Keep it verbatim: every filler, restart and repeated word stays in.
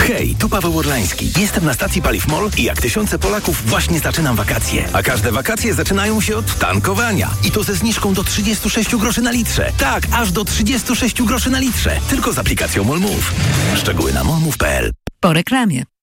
Hej, tu Paweł Orlański. Jestem na stacji Paliw MOL i jak tysiące Polaków właśnie zaczynam wakacje. A każde wakacje zaczynają się od tankowania. I to ze zniżką do trzydzieści sześć groszy na litrze. Tak, aż do trzydzieści sześć groszy na litrze. Tylko z aplikacją MOL Move. Szczegóły na molmove kropka p l. Po reklamie.